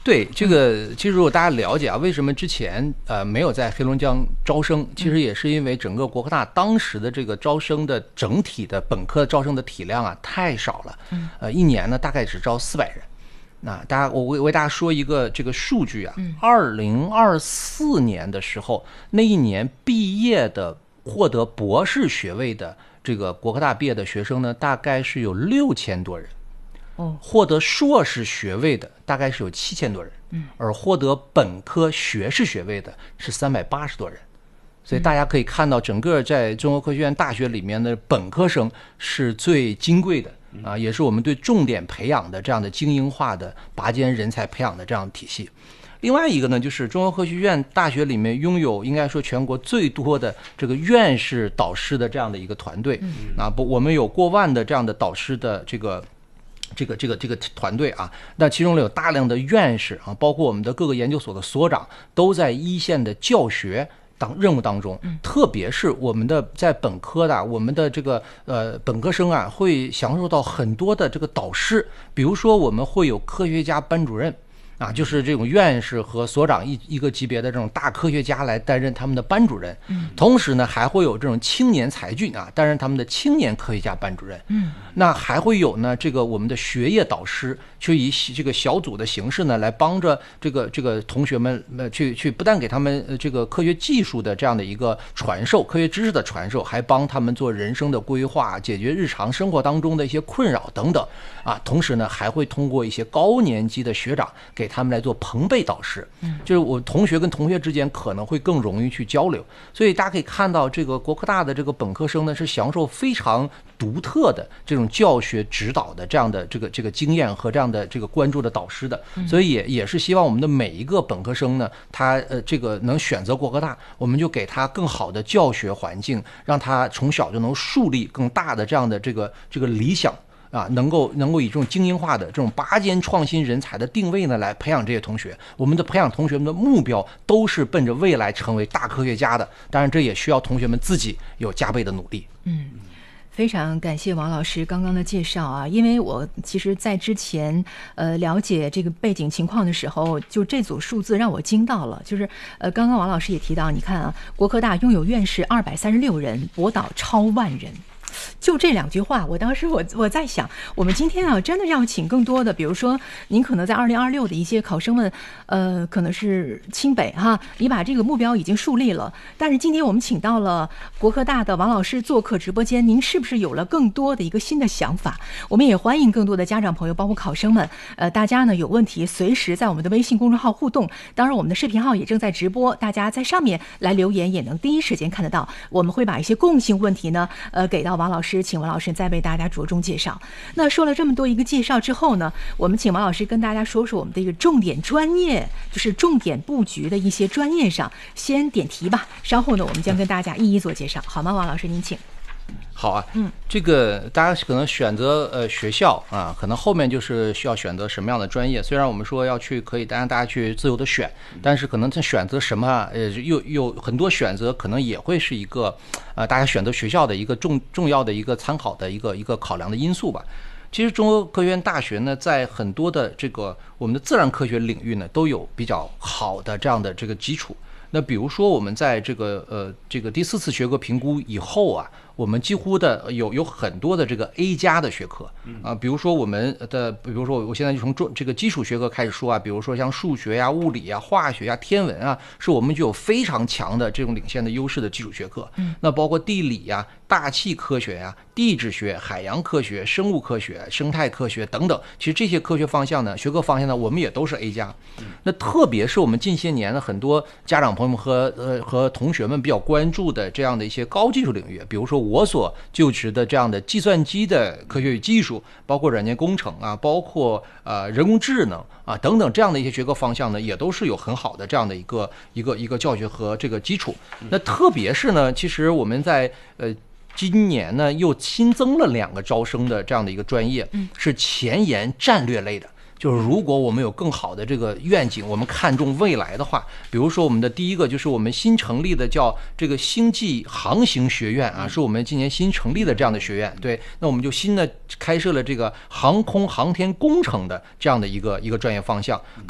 对，这个其实如果大家了解啊，为什么之前没有在黑龙江招生，其实也是因为整个国科大当时的这个招生的整体的本科招生的体量啊太少了，一年呢大概只招400人。那我为大家说一个这个数据啊，2024年的时候，那一年毕业的获得博士学位的这个国科大毕业的学生呢，大概是有6000多人。获得硕士学位的大概是有7000多人，而获得本科学士学位的是380多人。所以大家可以看到，整个在中国科学院大学里面的本科生是最金贵的啊，也是我们对重点培养的这样的精英化的拔尖人才培养的这样的体系。另外一个呢，就是中国科学院大学里面拥有应该说全国最多的这个院士导师的这样的一个团队我们有过万的这样的导师的这个团队啊，那其中有大量的院士啊，包括我们的各个研究所的所长，都在一线的教学任务当中，特别是我们的在本科的我们的这个本科生啊，会享受到很多的这个导师，比如说我们会有科学家班主任。就是这种院士和所长一个级别的这种大科学家来担任他们的班主任，同时呢还会有这种青年才俊啊担任他们的青年科学家班主任，那还会有呢这个我们的学业导师，去以这个小组的形式呢来帮着这个同学们去不但给他们这个科学技术的这样的一个传授，科学知识的传授，还帮他们做人生的规划，解决日常生活当中的一些困扰等等啊，同时呢还会通过一些高年级的学长给他们来做朋辈导师，就是我同学跟同学之间可能会更容易去交流，所以大家可以看到这个国科大的这个本科生呢是享受非常独特的这种教学指导的这样的这个经验和这样的这个关注的导师的，所以也是希望我们的每一个本科生呢，他这个能选择国科大，我们就给他更好的教学环境，让他从小就能树立更大的这样的这个理想。能够以这种精英化的这种拔尖创新人才的定位呢，来培养这些同学。我们的培养同学们的目标都是奔着未来成为大科学家的，当然这也需要同学们自己有加倍的努力。 非常感谢王老师刚刚的介绍啊，因为我其实在之前了解这个背景情况的时候，就这组数字让我惊到了，就是刚刚王老师也提到，你看啊，国科大拥有院士236人，博导超万人。就这2句话，我当时我在想，我们今天啊，真的要请更多的，比如说您可能在2026的一些考生们，可能是清北哈，你把这个目标已经树立了，但是今天我们请到了国科大的王老师做客直播间，您是不是有了更多的一个新的想法？我们也欢迎更多的家长朋友，包括考生们，大家呢有问题随时在我们的微信公众号互动，当然我们的视频号也正在直播，大家在上面来留言也能第一时间看得到，我们会把一些共性问题呢，给到王老师，请王老师再为大家着重介绍。那说了这么多一个介绍之后呢，我们请王老师跟大家说说我们的一个重点专业，就是重点布局的一些专业上，先点题吧。稍后呢，我们将跟大家一一做介绍，好吗？王老师，您请。 好啊，这个大家可能选择学校啊，可能后面就是需要选择什么样的专业。虽然我们说要去可以让大家去自由的选，但是可能在选择什么，又很多选择可能也会是一个大家选择学校的一个重要的一个参考的一个考量的因素吧。其实中国科学院大学呢，在很多的这个我们的自然科学领域呢，都有比较好的这样的这个基础。那比如说我们在这个第4次学科评估以后啊，我们几乎的有很多的这个 A 加的学科啊，比如说我们的，比如说我现在就从这个基础学科开始说啊，比如说像数学呀、物理呀、化学呀、天文啊，是我们具有非常强的这种领先的优势的基础学科。那包括地理呀、大气科学呀、地质学、海洋科学、生物科学、生态科学等等，其实这些科学方向呢、学科方向呢，我们也都是 A 加。那特别是我们近些年的很多家长朋友们和同学们比较关注的这样的一些高技术领域，比如说我所就职的这样的计算机的科学与技术，包括软件工程啊，包括人工智能啊等等这样的一些学科方向呢，也都是有很好的这样的一个教学和这个基础。那特别是呢，其实我们在今年呢又新增了2个招生的这样的一个专业，是前沿战略类的。就是如果我们有更好的这个愿景，我们看重未来的话，比如说我们的第一个就是我们新成立的叫这个星际航行学院啊，是我们今年新成立的这样的学院。对，那我们就新的开设了这个航空航天工程的这样的一个专业方向，